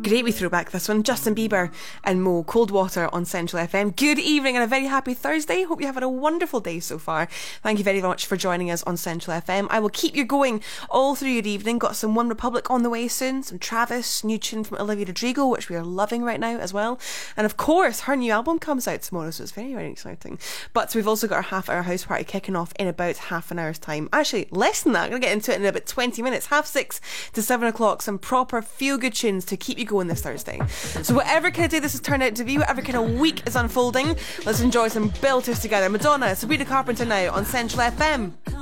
Great wee throwback, this one. Justin Bieber and Mo, Cold Water on Central FM. Good evening and a very happy Thursday. Hope you have had a wonderful day so far. Thank you very much for joining us on Central FM. I will keep you going all through your evening. Got some One Republic on the way soon, some Travis, new tune from Olivia Rodrigo, which we are loving right now as well. And of course, her new album comes out tomorrow, so it's very, very exciting. But we've also got our half-hour house party kicking off in about half an hour's time. Actually, less than that. I'm going to get into it in about 20 minutes. 6:30 to 7 o'clock. Some proper feel-good tunes to keep you going this Thursday. So whatever kind of day this has turned out to be, whatever kind of week is unfolding, let's enjoy some belters together. Madonna, Sabrina Carpenter now on Central FM.